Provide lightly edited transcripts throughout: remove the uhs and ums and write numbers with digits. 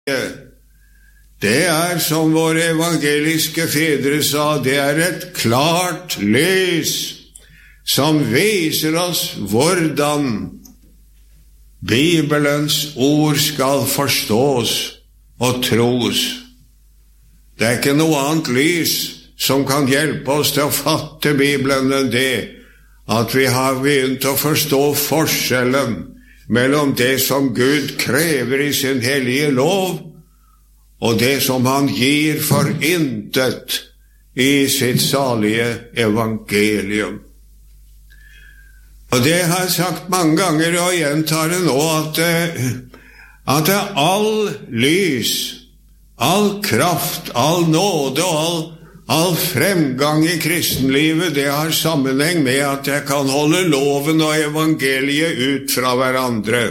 Det som våre evangeliske fedre sa, det et klart lys som viser oss hvordan Bibelens ord skal forstås og tros. Det ikke noe annet lys som kan hjelpe oss til å fatte Bibelen enn det, at vi har begynt å forstå forskjellen mellom det som Gud krever i sin hellige lov, og det som han gir for intet i sitt salige evangelium. Og det har jeg sagt mange ganger, og gjentar det nå, at all lys, all kraft, all nåde og all fremgang i kristenlivet, det har sammenheng med at jeg kan holde loven og evangeliet ut fra hverandre.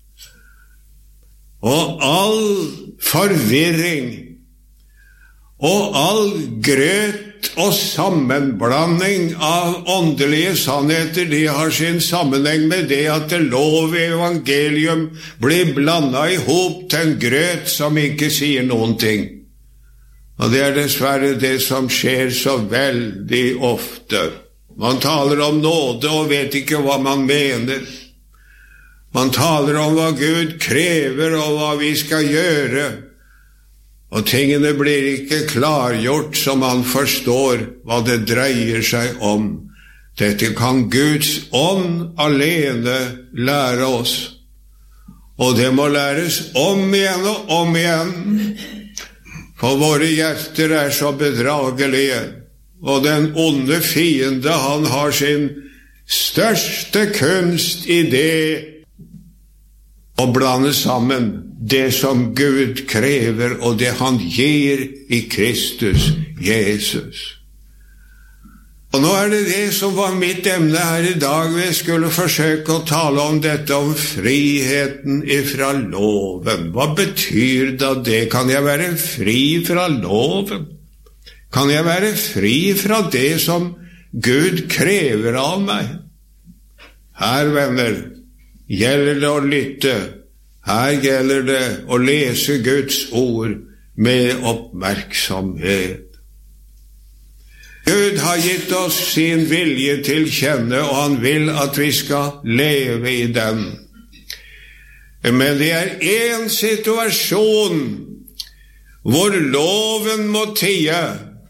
Og all forvirring og all grøt og sammenblanding av åndelige sannheter, de har sin sammenheng med det at lov og evangelium blir blandet ihop til en grøt som ikke sier noen ting. Og det dessverre det som skjer så veldig ofte. Man taler om nåde og vet ikke hva man mener. Man taler om hva Gud krever og hva vi skal gjøre, og tingene blir ikke klargjort så man forstår hva det dreier seg om. Dette kan Guds ånd alene lære oss, og det må læres om igjen og om igjen, for våre hjerter så bedragelige, og den onde fiende, han har sin største kunst i det å blande sammen det som Gud krever og det han gir i Kristus Jesus. Og nå det det som var mitt emne her i dag. Vi skulle forsøke å tale om dette, om friheten ifra loven. Hva betyr da det? Kan jeg være fri fra loven? Kan jeg være fri fra det som Gud krever av meg? Her, venner, gjelder det å lytte. Her gjelder det å lese Guds ord med oppmerksomhet. Gud har gitt oss sin vilje til kjenne, og han vil at vi skal leve i den. Men det en situasjon hvor loven må tie,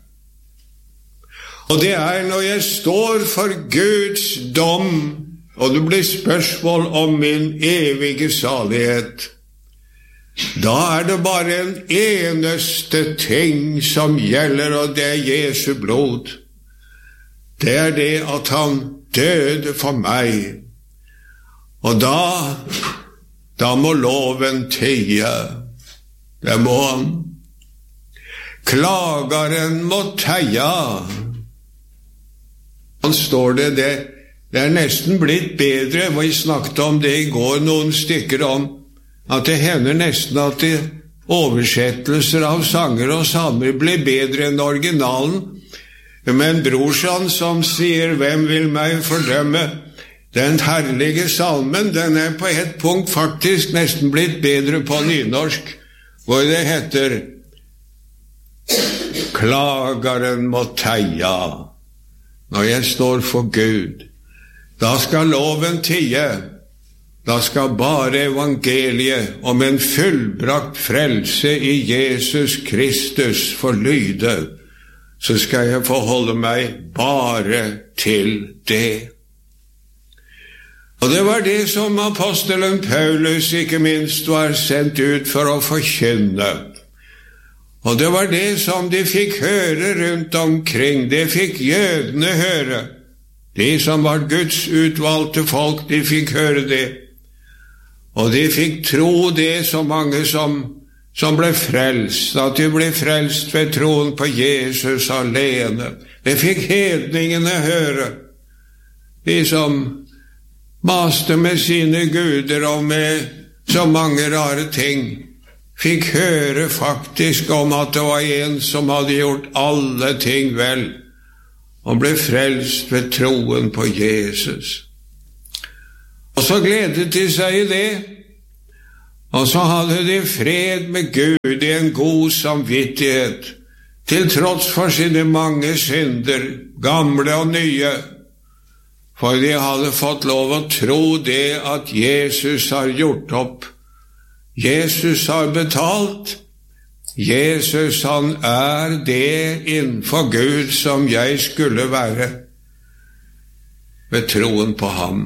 og det når jeg står for Guds dom, og det blir spørsmål om min evige salighet. Da det bare en eneste ting som gjelder, og det Jesu blod. Det det at han døde for meg. Og da må loven tie. Det må han. Klageren må teie. Han står det nesten blitt bedre. Vi snakket om det i går, noen stykker om at det hender nesten at oversettelser av sanger og salmer blir bedre enn originalen. Men Brorson som sier «Hvem vil meg fordømme?» Den herlige salmen, den på et punkt faktisk nesten blitt bedre på nynorsk, hvor det heter «Klageren må teie når jeg står for Gud». Da skal loven tie. Da skal bare evangeliet om en fullbrakt frelse i Jesus Kristus få lyde. Så skal jeg forholde meg bare til det. Og det var det som apostelen Paulus ikke minst var sendt ut for å forkynne. Og det var det som de fikk høre rundt omkring. Det fikk jødene høre. De som var Guds utvalgte folk, de fikk høre det. Og de fikk tro det så mange som ble frelst, at de ble frelst ved troen på Jesus alene. Det fikk hedningene høre. De som maste med sine guder og med så mange rare ting, fikk høre faktisk om at det var en som hadde gjort alle ting vel, og ble frelst ved troen på Jesus. Og så gledet de seg i det, Og så hadde de fred med Gud i en god samvittighet, til tross for sine mange synder, gamle og nye, for de hadde fått lov å tro det at Jesus har gjort opp. Jesus har betalt. Jesus, han er det innenfor Gud som jeg skulle være, ved troen på ham.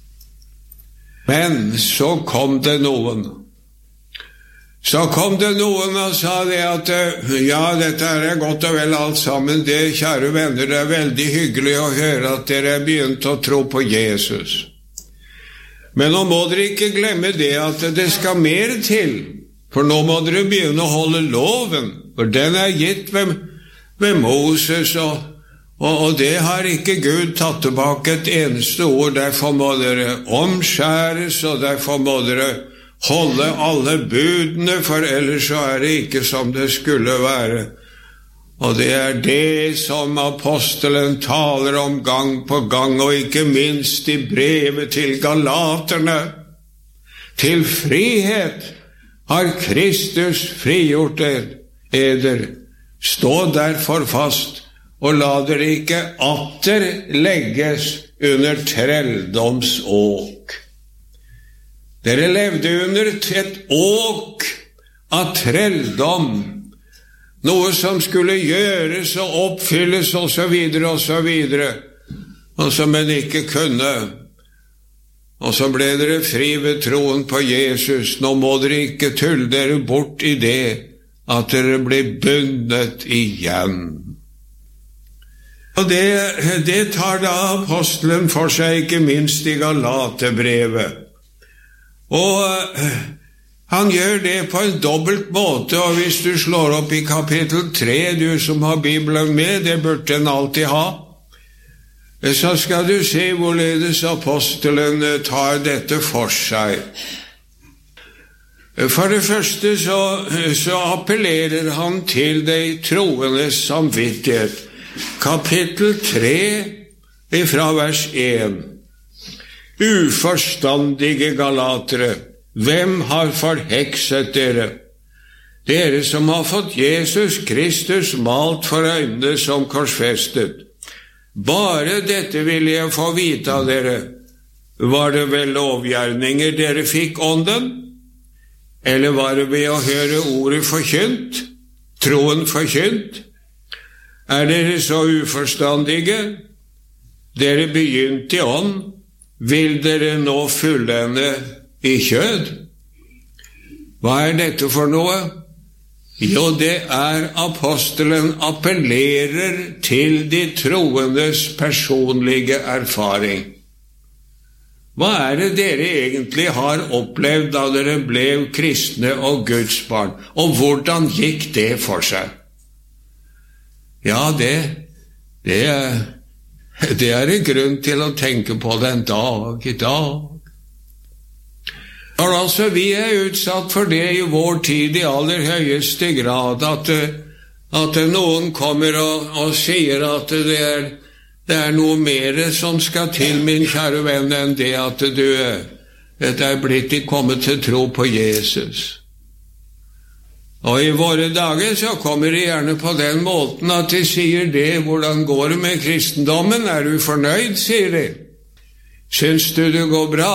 Men så kom det noen. Så kom det noen og sa det at ja, dette er godt og vel alt sammen, det, kjære venner, det er veldig hyggelig å høre at dere er begynt å tro på Jesus. Men nå må dere ikke glemme det at det skal mer til, for nå må dere begynne å holde loven, for den er gitt ved Moses, og det har ikke Gud tatt tilbake et eneste ord. Derfor må dere omskjæres, og derfor må dere holde alle budene, for ellers så er det ikke som det skulle være. Og det er det som apostelen taler om gang på gang, og ikke minst i brevet til galaterne. Til frihet har Kristus frigjort eder. Stå derfor fast, og la dere ikke atter legges under trelldomsåk. Dere levde under et åk av trelldom, noe som skulle gjøres og oppfylles og så videre, og som en ikke kunne. Og så ble dere fri ved troen på Jesus. Nå må dere ikke tulle dere bort i det at dere blir bundet igjen. Og det tar da apostelen for seg, ikke minst i Galaterbrevet. Og han gjør det på en dobbelt måte, og hvis du slår opp i kapittel 3, du som har Bibelen med, det burde en alltid ha, så skal du se hvorledes apostelen tar dette for seg. For det første så appellerer han til de troendes samvittighet. Kapittel 3 fra vers 1. Uforstandige galatere, hvem har forhekset dere? Dere som har fått Jesus Kristus malt for øynene som korsfestet. Bare dette ville jeg få vite av dere. Var det ved lovgjerninger dere fikk ånden? Eller var det ved å høre ordet forkynt? Troen forkynt? Er dere så uforstandige? Dere begynte i ånd. Vil dere nå fullende i kjød? Hva er dette for noe? Jo, det er apostelen appellerer til de troendes personlige erfaring. Hva er det dere egentlig har opplevd da dere ble kristne og Guds barn? Og hvordan gikk det for seg? Ja, det er en grunn til å tenke på den dag i dag. Og altså, vi er utsatt for det i vår tid i aller høyeste grad, at noen kommer og sier at det er noe mer som skal til, min kjære venn, enn det at du er blitt kommet til tro på Jesus. Og i våre dager så kommer det gjerne på den måten at de sier det, hvordan går det med kristendommen? Er du fornøyd, sier de. Syns du det går bra?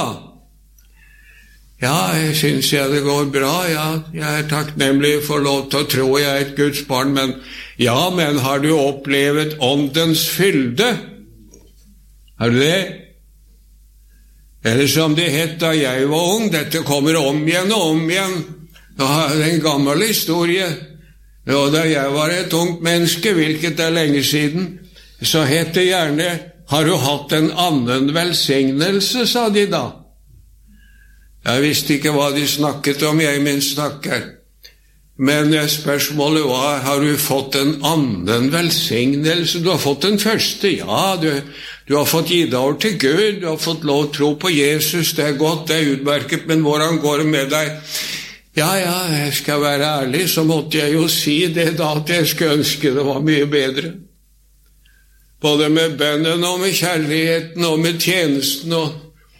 Ja, jeg syns det går bra, ja. Jeg er takknemlig for lov til å tro jeg er et Guds barn, men har du opplevd åndens fylde? Har du det? Eller som det het da jeg var ung, dette kommer om igjen og om igjen. Det er en gammel historie. Og da jeg var et ungt menneske, hvilket er lenge siden, så het det gjerne, har du hatt en annen velsignelse, sa de da. Jeg visste ikke hva de snakket om, jeg minst snakker. Men spørsmålet var, har du fått en annen velsignelse? Du har fått den første, ja, du har fått gitt deg over til Gud, du har fått lov å tro på Jesus, det er godt, det er utmerket, men hvordan går det med deg? Ja, jeg skal være ærlig, så måtte jeg jo si det da, at jeg skulle ønske det var mye bedre. Både med bønnen og med kjærligheten og med tjenesten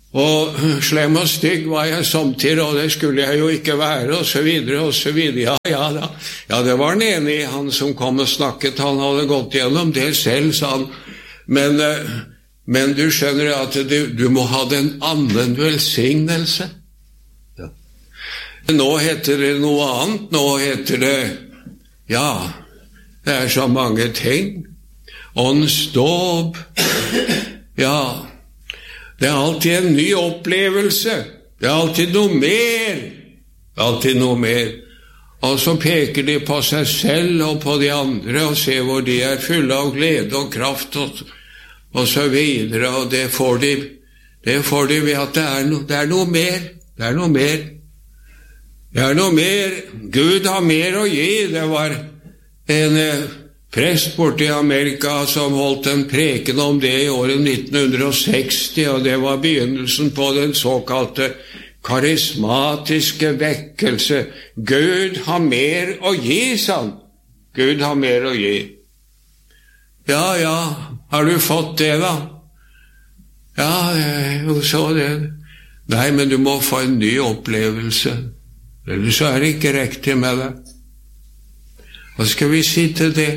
Og slem og stygg var jeg samtidig, og det skulle jeg jo ikke være, og så videre, og så videre. Ja, det var den ene i han som kom og snakket, han hadde gått gjennom det selv, sa han. Men du skjønner at du må ha den annen velsignelse. Ja. Nå heter det noe annet, nå heter det, ja, det er så mange ting. Åndsdåp, ja, det er alltid en ny opplevelse. Det er alltid noe mer. Alltid noe mer. Og så peker de på seg selv og på de andre og ser hvor de er fulle av glede og kraft og så videre. Og det får de ved at det er noe mer. Det er noe mer. Det er noe mer. Gud har mer å gi. Det var en prest borte i Amerika som holdt en preken om det i året 1960, og det var begynnelsen på den såkalte karismatiske vekkelse. Gud har mer å gi, sa han. Gud har mer å gi. Ja, har du fått det da? Ja, jeg så det. Nei, men du må få en ny opplevelse. Ellers så er det ikke riktig med det. Hva skal vi si til det?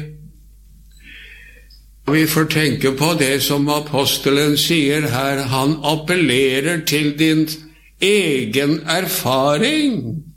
Vi får tenke på det som apostelen sier her. Han appellerer til din egen erfaring.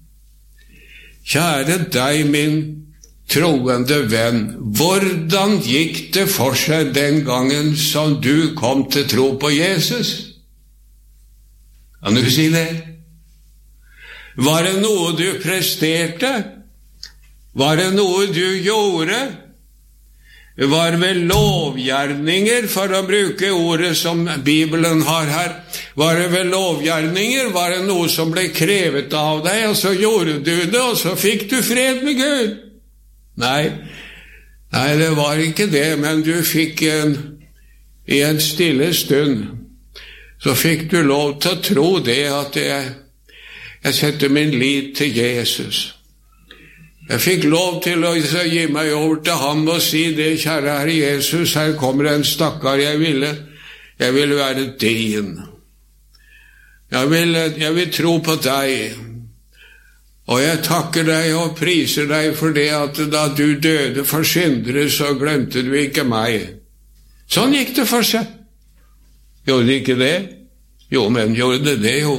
Kjære deg, min troende venn, hvordan gikk det for seg den gangen som du kom til tro på Jesus? Kan du si det? Var det noe du presterte? Var det noe du gjorde? Var vel lovgjerninger, for å bruke ordet som Bibelen har her? Var det vel lovgjerninger? Var det noe som ble krevet av deg, og så gjorde du det, og så fikk du fred med Gud? Nei, det var ikke det, men du fikk i en stille stund, så fikk du lov til å tro det at jeg setter min lit til Jesus. Jeg fikk lov til å gi meg over til ham og si det, kjære Herre Jesus, her kommer en stakkar, jeg vil være din. Jeg vil tro på deg, og jeg takker deg og priser deg for det at da du døde for syndere, så glemte du ikke meg. Sånn gikk det for seg. Gjorde det ikke det? Jo, men gjorde det jo.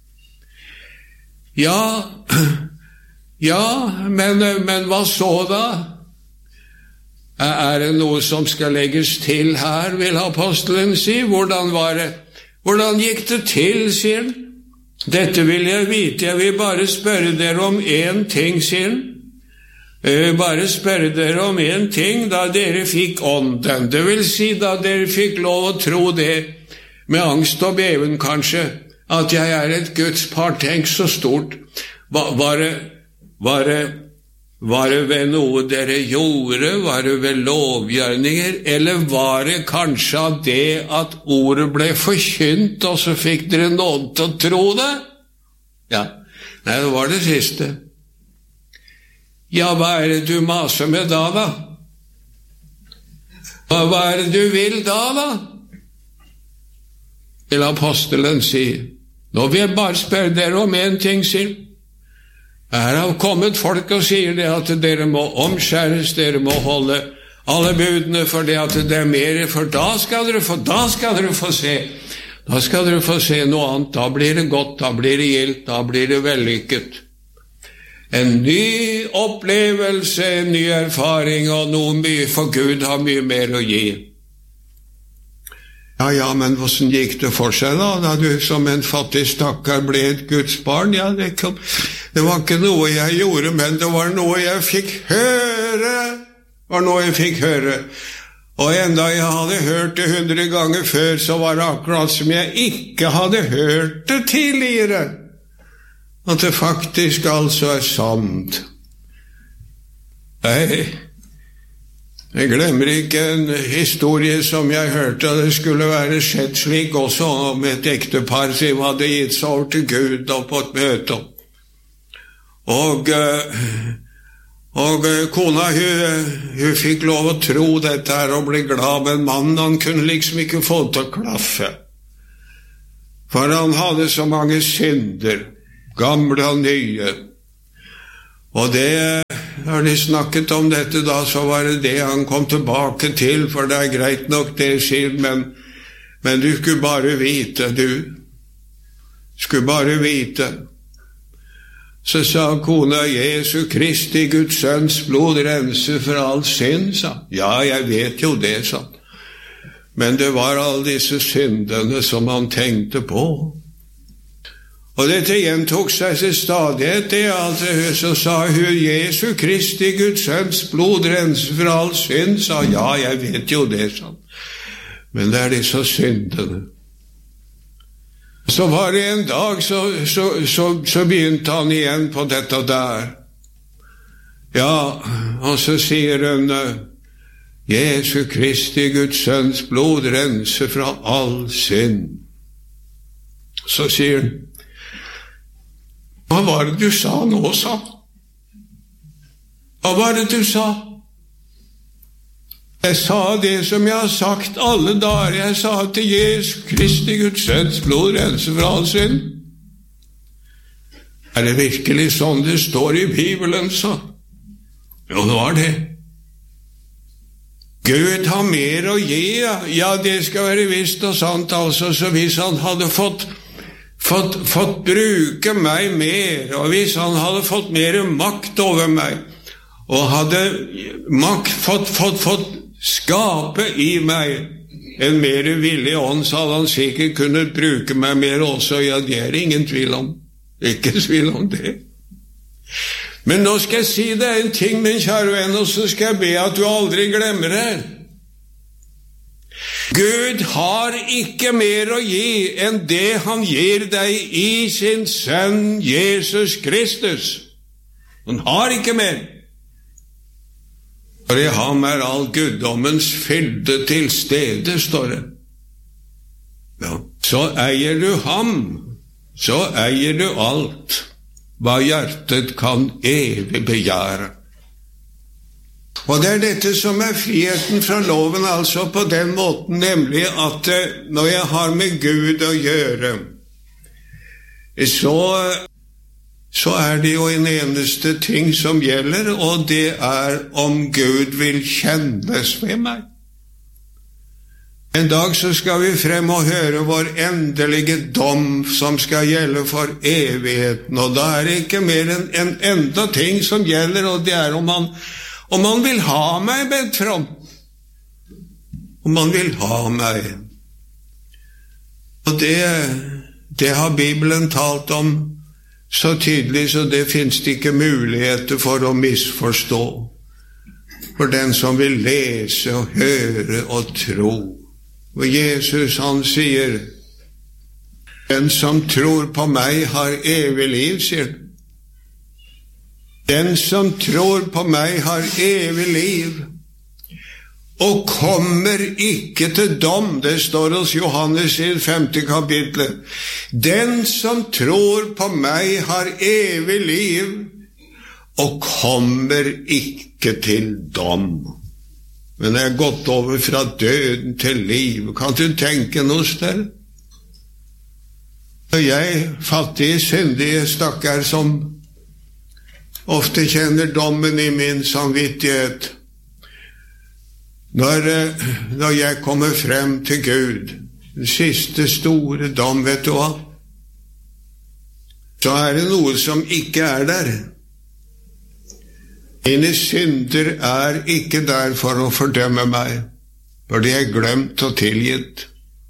Ja, men hva så da? Er det noe som skal legges til her, vil apostelen si? Hvordan var det? Hvordan gikk det til, sier han? Dette vil jeg vite, jeg vil bare spørre dere om en ting, sier han. Jeg vil bare spørre dere om en ting, da dere fikk ånden. Det vil si, da dere fikk lov å tro det, med angst og beven kanskje, at jeg er et Guds par. Tenk så stort. Var det ved noe dere gjorde? Var det ved lovgjerninger? Eller var det kanskje av det at ordet ble forkynt, og så fikk dere nåde til å tro det? Ja, nei, det var det siste. Ja, hva er det du maser med da? Hva er det du vil da? Til apostelen sier. Nå vil jeg bare spørre dere om en ting, sier. Her har kommet folk og sier det at dere må omskjæres, dere må holde alle budene for det at det er mer, for da skal dere få se. Da skal dere få se noe annet, da blir det godt, da blir det gildt, da blir det vellykket. En ny opplevelse, en ny erfaring, og noe mye, for Gud har mye mer å gi. Ja, men hvordan gikk det for seg da du som en fattig stakkar ble et Guds barn? Ja, det var ikke noe jeg gjorde, men det var noe jeg fikk høre. Og enda jeg hadde hørt det 100 ganger før, så var det akkurat som jeg ikke hadde hørt det tidligere. At det faktisk altså er sant. Nei, jeg glemmer ikke en historie som jeg hørte, det skulle være skjedd slik også om et ektepar som hadde gitt seg over til Gud og på et møte. Og kona, hun fikk lov å tro dette her og ble glad, men mannen, han kunne liksom ikke få det til å klaffe. For han hadde så mange synder, gamle og nye. Og det, når de snakket om dette da, så var det han kom tilbake til, for det greit nok det, sier, men du skulle bare vite, du skulle bare vite. Så sa kona, Jesu Kristi, Guds sønns blod renser for all synd, sa. Ja, jeg vet jo det, sa. Men det var alle disse syndene som han tenkte på. Og dette gjentok seg til stadighet, det så sa hun, Jesu Kristi, Guds sønns blod renser for all synd, sa. Ja, jeg vet jo det, sa. Men det disse syndene. Så var det en dag, så begynte han igjen på dette der. Ja, og så sier hun, Jesu Kristi, Guds sønns blod renser fra all synd. Så sier han, hva var det du sa nå, sa? Hva var det du sa? Jeg sa det som jeg har sagt alle dager. Jeg sa til Jesu Kristi, Guds sønns blod renser for all synd. Det virkelig sånn det står i Bibelen, sa? Jo, det var det. Gud har mer å gi, ja, det skal være visst og sant, altså, så hvis han hadde fått bruke meg mer, og hvis han hadde fått mer makt over meg, og hadde fått skape i meg en mer villig ånd, så hadde han sikkert kunnet bruke meg mer også. Ja, det ingen tvil om. Ikke tvil om det. Men nå skal jeg si deg en ting, min kjære venn, og så skal jeg be at du aldri glemmer det. Gud har ikke mer å gi enn det han gir deg i sin sønn Jesus Kristus. Han har ikke mer. For i ham all guddommens fylde til stede, står det. Ja. Så eier du ham, så eier du alt, hva hjertet kan evig begjære. Og det dette som friheten fra loven, altså på den måten, nemlig at når jeg har med Gud å gjøre, så det jo en eneste ting som gjelder, og det om Gud vil kjennes ved meg. En dag så skal vi frem og høre vår endelige dom som skal gjelde for evigheten, og da det ikke mer enn en enda ting som gjelder, og det om man vil ha meg, bedt fram. Om man vil ha meg. Og det har Bibelen talt om så tydelig, så det finnes det ikke muligheter for å misforstå. For den som vil lese og høre og tro. Og Jesus, han sier, den som tror på meg har evig liv, sier han. Den som tror på meg har evig liv, og kommer ikke til dom. Det står hos Johannes i 5. kapitlet. Den som tror på meg har evig liv, og kommer ikke til dom. Men jeg gått over fra døden til liv. Kan du tenke noe sted? Og jeg, fattige, syndige stakkar, som ofte kjenner dommen i min samvittighet. Når jeg kommer frem til Gud, den siste store dom, vet du hva? Så det noe som ikke der. Mine synder ikke der for å fordømme meg, for de glemt og tilgitt.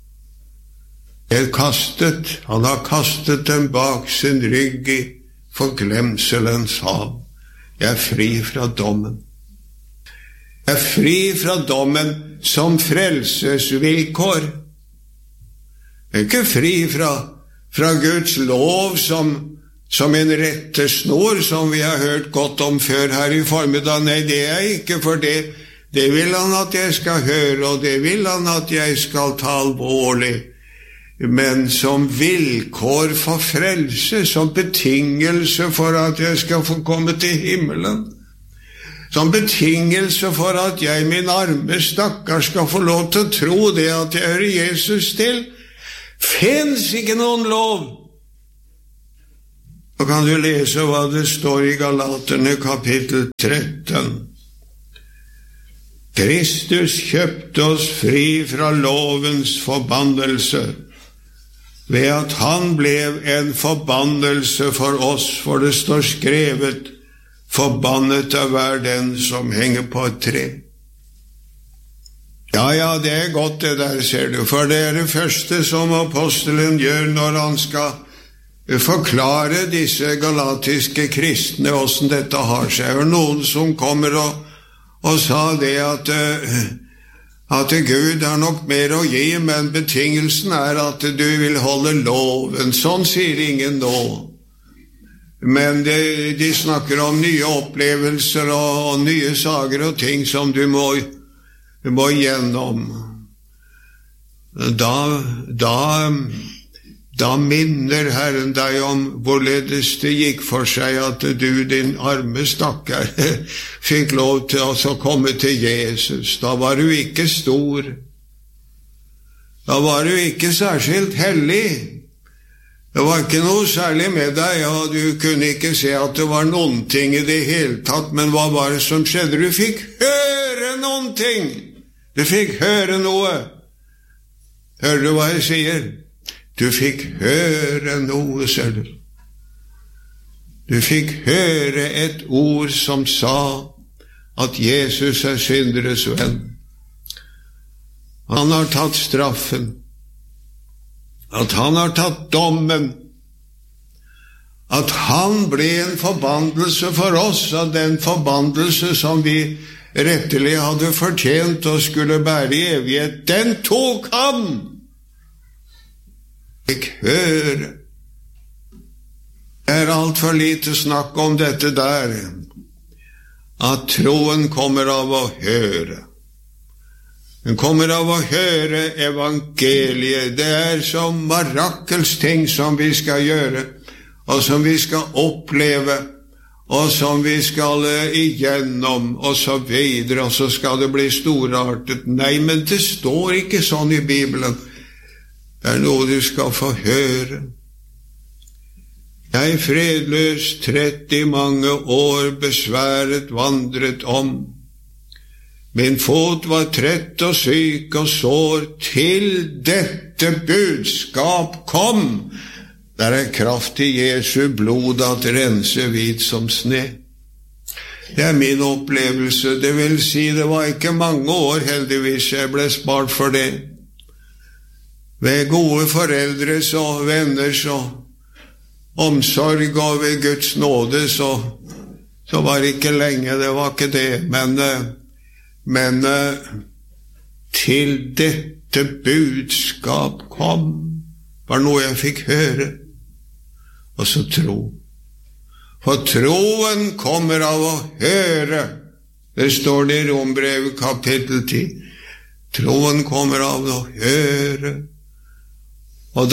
Han har kastet dem bak sin rygg i forglemselens hav. Jeg fri fra dommen. Jeg fri fra dommen som frelsesvilkår. Jeg ikke fri fra Guds lov som en rettesnor, som vi har hørt godt om før her i formiddag. Nei, det ikke, for det vil han at jeg skal høre, og det vil han at jeg skal ta alvorlig. Men som vilkår for frelse, som betingelse for at jeg skal få komme til himmelen, som betingelse for at jeg, min arme stakkar, skal få lov til å tro det at jeg hører Jesus til. Finns ikke noen lov. Så kan du lese hva det står i Galaterne kapittel 13. Kristus kjøpte oss fri fra lovens forbannelse ved at han ble en forbannelse for oss, for det står skrevet, forbannet er hver den som henger på et tre. Ja, det er godt det der, ser du, for det er det første som apostelen gjør når han skal forklare disse galatiske kristne hvordan dette har seg. Og noen som kommer og sa det at Gud har nok mer å gi, men betingelsen er at du vil holde loven. Sånn sier ingen nå. Men de snakker om nye opplevelser og nye saker og ting som du må gjennom. Da minner Herren deg om hvorledes det gikk for seg at du, din arme stakkar, fikk lov til å komme til Jesus. Da var du ikke stor. Da var du ikke særskilt hellig. Det var ikke noe særlig med deg, og du kunne ikke se at det var noen ting i det hele tatt, men hva var det som skjedde? Du fikk høre noen ting. Du fikk høre noe. Hører du hva jeg sier? Du fikk høre noe, ser du. Du fikk høre et ord som sa at Jesus er synderes venn. Han har tatt straffen. At han har tatt dommen. At han ble en forbannelse for oss, av den forbannelse som vi rettelig hadde fortjent og skulle bære i evighet. Den tok han. Fikk høre. Det er alt for lite snakk om dette der, at troen kommer av å høre. Den kommer av å høre evangeliet. Det er som mirakelsting som vi skal gjøre, og som vi skal oppleve, og som vi skal igjennom, og så videre, og så skal det bli storartet. Nei, men det står ikke sånn i Bibelen. Det er noe du skal få høre. Jeg fredløs 30 mange år besværet vandret om. Min fot var trett og syk og sår, til dette budskap kom. Der er kraft i Jesu blod at rense hvit som sne. Det er min opplevelse. Det vil si, det var ikke mange år heldigvis jeg ble spart for det. Ved gode foreldres og venners og omsorg og ved Guds nåde, så var det ikke lenge, det var ikke det. Men til dette budskap kom, var noe jeg fikk høre, og så tro. For troen kommer av å høre. Det står det i Rombrevet kapittel 10. Troen kommer av å høre.